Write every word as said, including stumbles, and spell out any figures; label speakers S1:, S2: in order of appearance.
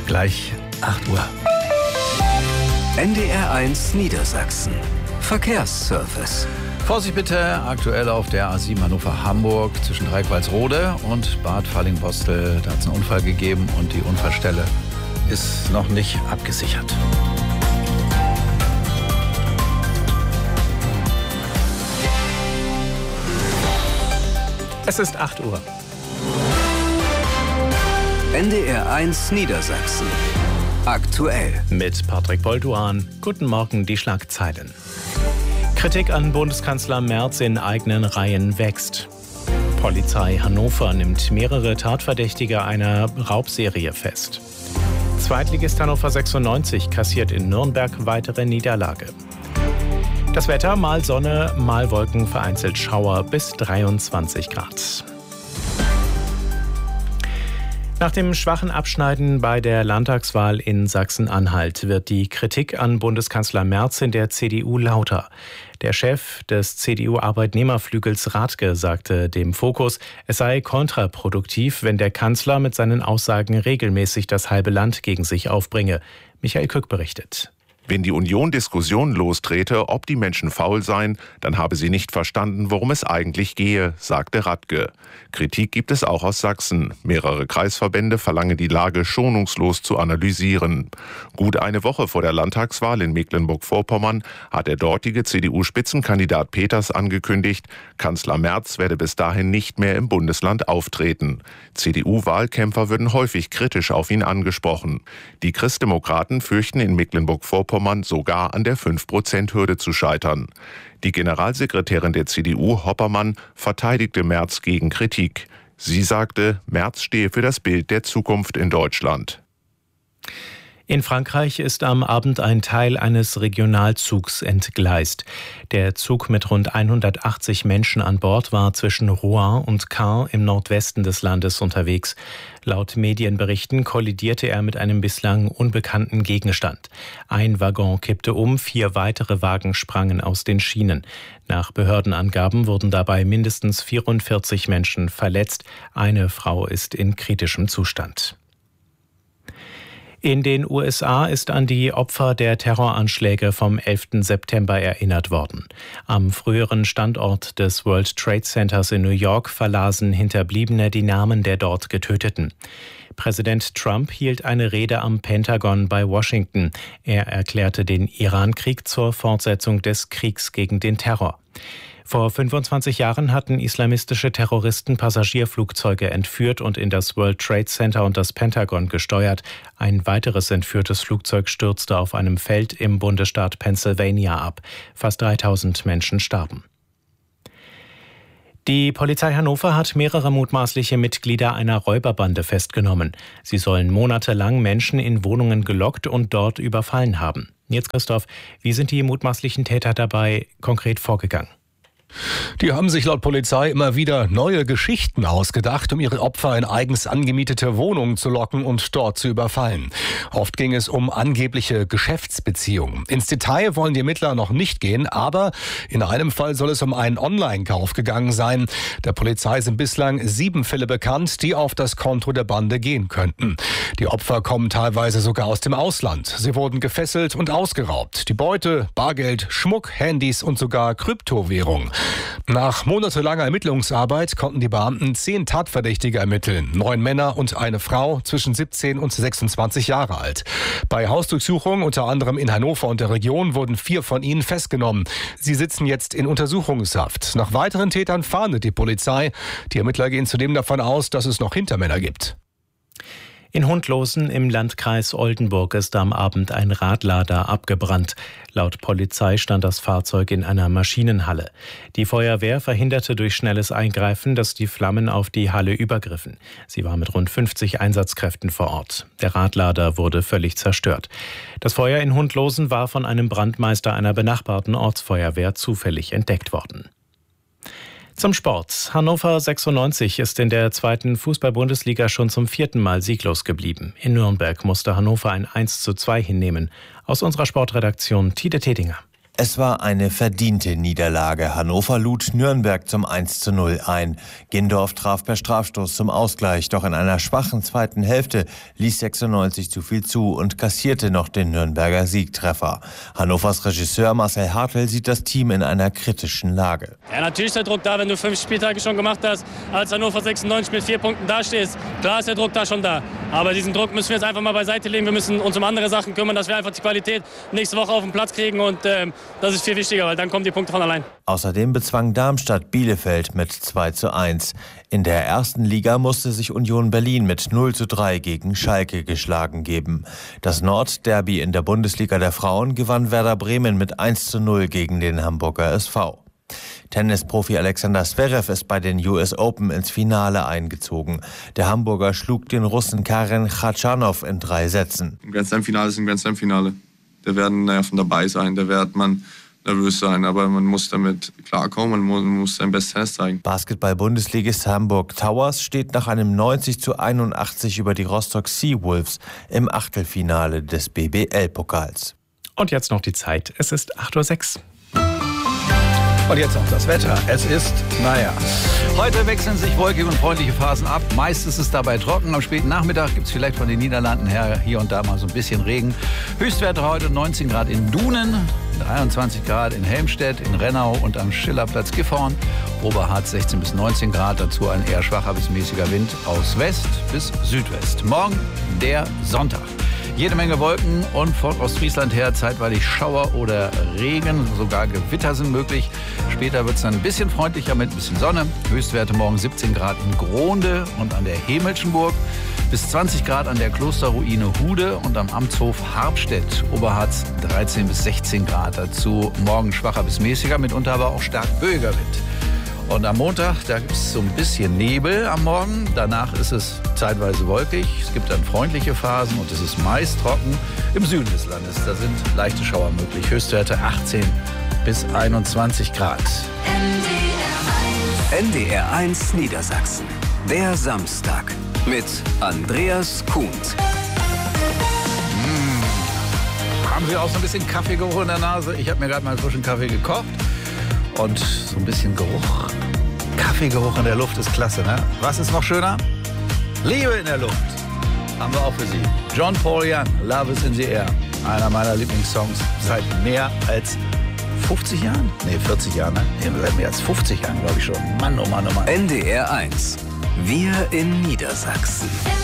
S1: Gleich acht Uhr.
S2: N D R eins Niedersachsen. Verkehrsservice.
S1: Vorsicht bitte, aktuell auf der A sieben Hannover-Hamburg zwischen Dreiqualsrode und Bad Fallingbostel. Da hat es einen Unfall gegeben und die Unfallstelle ist noch nicht abgesichert. Es ist acht Uhr.
S2: N D R eins Niedersachsen. Aktuell.
S3: Mit Patrick Bolduan. Guten Morgen, die Schlagzeilen. Kritik an Bundeskanzler Merz in eigenen Reihen wächst. Polizei Hannover nimmt mehrere Tatverdächtige einer Raubserie fest. Zweitligist Hannover sechsundneunzig kassiert in Nürnberg weitere Niederlage. Das Wetter, mal Sonne, mal Wolken, vereinzelt Schauer bis dreiundzwanzig Grad. Nach dem schwachen Abschneiden bei der Landtagswahl in Sachsen-Anhalt wird die Kritik an Bundeskanzler Merz in der C D U lauter. Der Chef des C D U-Arbeitnehmerflügels Radke sagte dem Fokus, es sei kontraproduktiv, wenn der Kanzler mit seinen Aussagen regelmäßig das halbe Land gegen sich aufbringe. Michael Kück berichtet.
S4: Wenn die Union Diskussionen lostrete, ob die Menschen faul seien, dann habe sie nicht verstanden, worum es eigentlich gehe, sagte Radke. Kritik gibt es auch aus Sachsen. Mehrere Kreisverbände verlangen, die Lage schonungslos zu analysieren. Gut eine Woche vor der Landtagswahl in Mecklenburg-Vorpommern hat der dortige C D U-Spitzenkandidat Peters angekündigt, Kanzler Merz werde bis dahin nicht mehr im Bundesland auftreten. C D U-Wahlkämpfer würden häufig kritisch auf ihn angesprochen. Die Christdemokraten fürchten in Mecklenburg-Vorpommern sogar an der fünf Prozent Hürde zu scheitern. Die Generalsekretärin der C D U, Hoppermann, verteidigte Merz gegen Kritik. Sie sagte, Merz stehe für das Bild der Zukunft in Deutschland.
S3: In Frankreich ist am Abend ein Teil eines Regionalzugs entgleist. Der Zug mit rund hundertachtzig Menschen an Bord war zwischen Rouen und Caen im Nordwesten des Landes unterwegs. Laut Medienberichten kollidierte er mit einem bislang unbekannten Gegenstand. Ein Waggon kippte um, vier weitere Wagen sprangen aus den Schienen. Nach Behördenangaben wurden dabei mindestens vierundvierzig Menschen verletzt. Eine Frau ist in kritischem Zustand. In den U S A ist an die Opfer der Terroranschläge vom elften September erinnert worden. Am früheren Standort des World Trade Centers in New York verlasen Hinterbliebene die Namen der dort Getöteten. Präsident Trump hielt eine Rede am Pentagon bei Washington. Er erklärte den Iran-Krieg zur Fortsetzung des Kriegs gegen den Terror. Vor fünfundzwanzig Jahren hatten islamistische Terroristen Passagierflugzeuge entführt und in das World Trade Center und das Pentagon gesteuert. Ein weiteres entführtes Flugzeug stürzte auf einem Feld im Bundesstaat Pennsylvania ab. Fast dreitausend Menschen starben. Die Polizei Hannover hat mehrere mutmaßliche Mitglieder einer Räuberbande festgenommen. Sie sollen monatelang Menschen in Wohnungen gelockt und dort überfallen haben. Jetzt, Christoph, wie sind die mutmaßlichen Täter dabei konkret vorgegangen?
S5: Die haben sich laut Polizei immer wieder neue Geschichten ausgedacht, um ihre Opfer in eigens angemietete Wohnungen zu locken und dort zu überfallen. Oft ging es um angebliche Geschäftsbeziehungen. Ins Detail wollen die Ermittler noch nicht gehen, aber in einem Fall soll es um einen Online-Kauf gegangen sein. Der Polizei sind bislang sieben Fälle bekannt, die auf das Konto der Bande gehen könnten. Die Opfer kommen teilweise sogar aus dem Ausland. Sie wurden gefesselt und ausgeraubt. Die Beute, Bargeld, Schmuck, Handys und sogar Kryptowährung. Nach monatelanger Ermittlungsarbeit konnten die Beamten zehn Tatverdächtige ermitteln. Neun Männer und eine Frau zwischen siebzehn und sechsundzwanzig Jahre alt. Bei Hausdurchsuchungen unter anderem in Hannover und der Region wurden vier von ihnen festgenommen. Sie sitzen jetzt in Untersuchungshaft. Nach weiteren Tätern fahndet die Polizei. Die Ermittler gehen zudem davon aus, dass es noch Hintermänner gibt.
S3: In Hundlosen im Landkreis Oldenburg ist am Abend ein Radlader abgebrannt. Laut Polizei stand das Fahrzeug in einer Maschinenhalle. Die Feuerwehr verhinderte durch schnelles Eingreifen, dass die Flammen auf die Halle übergriffen. Sie war mit rund fünfzig Einsatzkräften vor Ort. Der Radlader wurde völlig zerstört. Das Feuer in Hundlosen war von einem Brandmeister einer benachbarten Ortsfeuerwehr zufällig entdeckt worden. Zum Sport. Hannover sechsundneunzig ist in der zweiten Fußball-Bundesliga schon zum vierten Mal sieglos geblieben. In Nürnberg musste Hannover ein eins zu zwei hinnehmen. Aus unserer Sportredaktion Tide Tedinger.
S6: Es war eine verdiente Niederlage. Hannover lud Nürnberg zum eins zu null ein. Gindorf traf per Strafstoß zum Ausgleich, doch in einer schwachen zweiten Hälfte ließ sechsundneunzig zu viel zu und kassierte noch den Nürnberger Siegtreffer. Hannovers Regisseur Marcel Hartl sieht das Team in einer kritischen Lage.
S7: Ja, natürlich ist der Druck da, wenn du fünf Spieltage schon gemacht hast, als Hannover sechsundneunzig mit vier Punkten dastehst. Klar ist der Druck da schon da, aber diesen Druck müssen wir jetzt einfach mal beiseite legen. Wir müssen uns um andere Sachen kümmern, dass wir einfach die Qualität nächste Woche auf den Platz kriegen und ähm, das ist viel wichtiger, weil dann kommen die Punkte von allein.
S6: Außerdem bezwang Darmstadt Bielefeld mit zwei zu eins. In der ersten Liga musste sich Union Berlin mit null zu drei gegen Schalke geschlagen geben. Das Nordderby in der Bundesliga der Frauen gewann Werder Bremen mit eins zu null gegen den Hamburger S V. Tennisprofi Alexander Zverev ist bei den U S Open ins Finale eingezogen. Der Hamburger schlug den Russen Karen Khachanov in drei Sätzen.
S8: Ein Grand Slam-Finale ist ein Grand Slam-Finale. Da werden Nerven dabei sein, da wird man nervös sein, aber man muss damit klarkommen, man muss sein Bestes Tennis zeigen.
S6: Basketball-Bundesligist Hamburg Towers steht nach einem neunzig zu einundachtzig über die Rostock Seawolves im Achtelfinale des B B L-Pokals.
S3: Und jetzt noch die Zeit. Es ist acht Uhr sechs.
S1: Und jetzt noch das Wetter. Es ist, naja, heute wechseln sich wolkige und freundliche Phasen ab. Meist ist es dabei trocken. Am späten Nachmittag gibt es vielleicht von den Niederlanden her hier und da mal so ein bisschen Regen. Höchstwerte heute neunzehn Grad in Dunen, dreiundzwanzig Grad in Helmstedt, in Rennau und am Schillerplatz Gifhorn. Oberharz sechzehn bis neunzehn Grad, dazu ein eher schwacher bis mäßiger Wind aus West bis Südwest. Morgen der Sonntag. Jede Menge Wolken und von Ostfriesland her zeitweilig Schauer oder Regen, sogar Gewitter sind möglich. Später wird es dann ein bisschen freundlicher mit ein bisschen Sonne. Höchstwerte morgen siebzehn Grad in Gronde und an der Hemelschenburg, bis zwanzig Grad an der Klosterruine Hude und am Amtshof Harpstedt. Oberharz dreizehn bis sechzehn Grad, dazu morgen schwacher bis mäßiger, mitunter aber auch stark böiger Wind. Und am Montag, da gibt es so ein bisschen Nebel am Morgen. Danach ist es zeitweise wolkig. Es gibt dann freundliche Phasen und es ist meist trocken. Im Süden des Landes, da sind leichte Schauer möglich. Höchstwerte achtzehn bis einundzwanzig Grad.
S2: N D R eins Niedersachsen. Der Samstag mit Andreas Kuhn.
S1: Mmh. Haben Sie auch so ein bisschen Kaffeegeruch in der Nase? Ich habe mir gerade mal einen frischen Kaffee gekocht. Und so ein bisschen Geruch, Kaffeegeruch in der Luft ist klasse, ne? Was ist noch schöner? Liebe in der Luft haben wir auch für Sie. John Paul Young, Love is in the Air. Einer meiner Lieblingssongs seit mehr als fünfzig Jahren? Nee, vierzig Jahren, ne? Nee, seit mehr als fünfzig Jahren, glaube ich schon. Mann, oh Mann, oh Mann.
S2: N D R eins. Wir in Niedersachsen.